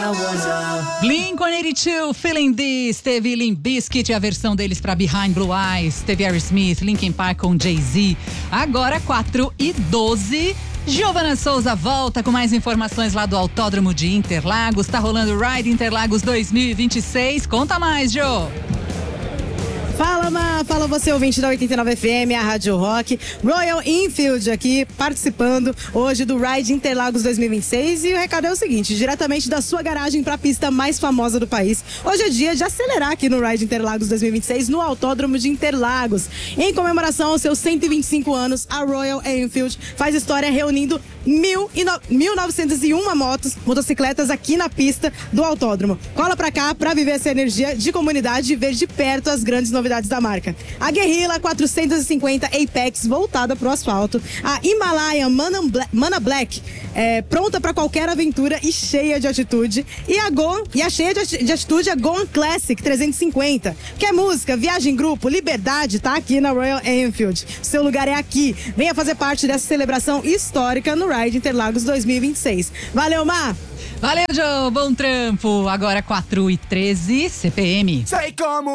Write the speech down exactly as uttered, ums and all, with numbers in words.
Blink one eighty-two, Feeling This, teve Limp Bizkit, a versão deles pra Behind Blue Eyes, teve Aerosmith, Linkin Park com Jay-Z. Agora quatro e doze, Giovana Souza volta com mais informações lá do Autódromo de Interlagos. Tá rolando o Ride Interlagos dois mil e vinte e seis, conta mais, Jô. Fala, Má, fala você, ouvinte da oitenta e nove F M, a Rádio Rock. Royal Enfield aqui, participando hoje do Ride Interlagos dois mil e vinte e seis. E o recado é o seguinte, diretamente da sua garagem para a pista mais famosa do país. Hoje é dia de acelerar aqui no Ride Interlagos dois mil e vinte e seis, no Autódromo de Interlagos. Em comemoração aos seus cento e vinte e cinco anos, a Royal Enfield faz história reunindo mil novecentas e uma motos, motocicletas aqui na pista do autódromo. Cola pra cá pra viver essa energia de comunidade e ver de perto as grandes novidades da marca. A Guerrilla quatrocentos e cinquenta Apex voltada pro asfalto. A Himalayan Mana Black, Mana Black é, pronta pra qualquer aventura e cheia de atitude. E a Goan, e a cheia de, de atitude, a Goan Classic trezentos e cinquenta. Quer música, viagem em grupo, liberdade, tá aqui na Royal Enfield. Seu lugar é aqui. Venha fazer parte dessa celebração histórica no Ride Interlagos dois mil e vinte e seis. Valeu, Má! Valeu, Jô, bom trampo. Agora quatro e treze, C P M. Sei como